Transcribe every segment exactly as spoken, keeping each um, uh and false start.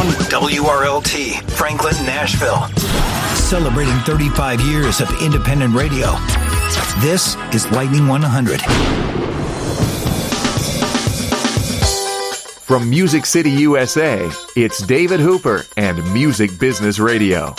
on W R L T, Franklin, Nashville. Celebrating thirty-five years of independent radio. This is Lightning one hundred. From Music City, U S A, it's David Hooper and Music Business Radio.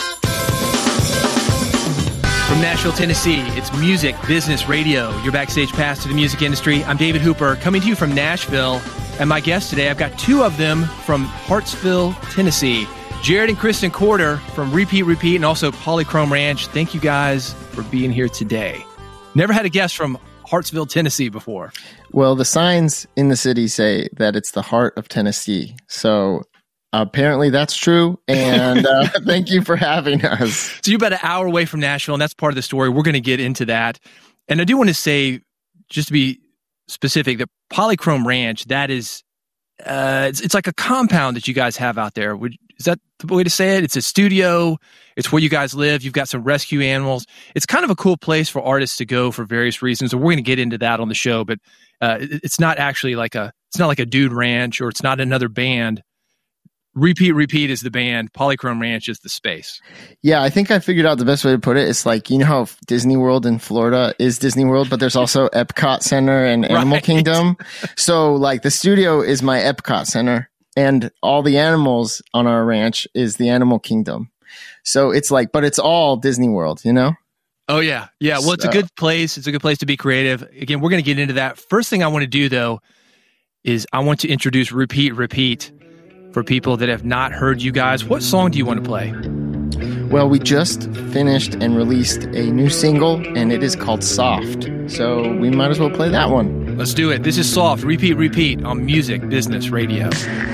From Nashville, Tennessee, it's Music Business Radio, your backstage pass to the music industry. I'm David Hooper, coming to you from Nashville. And my guests today, I've got two of them from Hartsville, Tennessee. Jared and Kristen Corder from Repeat Repeat and also Polychrome Ranch. Thank you guys for being here today. Never had a guest from Hartsville, Tennessee before. Well, the signs in the city say that it's the heart of Tennessee. So apparently that's true. And uh, thank you for having us. So you're about an hour away from Nashville, and that's part of the story. We're going to get into that. And I do want to say, just to be specific, that Polychrome Ranch, that is, uh, it's, it's like a compound that you guys have out there. Would, is that the way to say it? It's a studio. It's where you guys live. You've got some rescue animals. It's kind of a cool place for artists to go for various reasons. And we're going to get into that on the show, but uh, it, it's not actually like a, it's not like a dude ranch, or it's not another band. Repeat Repeat is the band. Polychrome Ranch is the space. Yeah, I think I figured out the best way to put it. It's like, you know how Disney World in Florida is Disney World, but there's also Epcot Center and Animal Right. Kingdom. So like the studio is my Epcot Center, and all the animals on our ranch is the Animal Kingdom. So it's like, but it's all Disney World, you know? Oh, yeah. Yeah. Well, it's a good place. It's a good place to be creative. Again, we're going to get into that. First thing I want to do, though, is I want to introduce Repeat Repeat for people that have not heard you guys. What song do you want to play? Well, we just finished and released a new single, and it is called Soft. So we might as well play that one. Let's do it. This is Soft. Repeat Repeat on Music Business Radio.